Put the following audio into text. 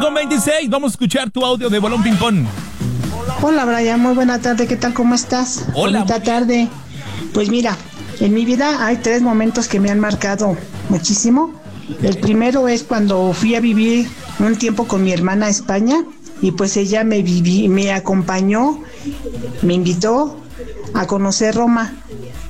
8:26. Vamos a escuchar tu audio de Bolón Ping Pong. Hola Brian, muy buena tarde, ¿qué tal? ¿Cómo estás? Hola. Bonita tarde. Pues mira, en mi vida hay 3 momentos que me han marcado muchísimo. El primero es cuando fui a vivir un tiempo con mi hermana a España y pues ella me acompañó, me invitó a conocer Roma.